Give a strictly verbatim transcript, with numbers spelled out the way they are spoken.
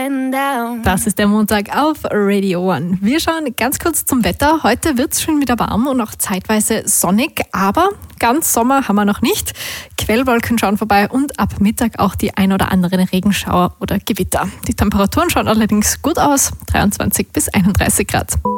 getting down. Das ist der Montag auf Radio One. Wir schauen ganz kurz zum Wetter. Heute wird es schon wieder warm und auch zeitweise sonnig, aber ganz Sommer haben wir noch nicht. Quellwolken schauen vorbei und ab Mittag auch die ein oder anderen Regenschauer oder Gewitter. Die Temperaturen schauen allerdings gut aus, dreiundzwanzig bis einunddreißig Grad.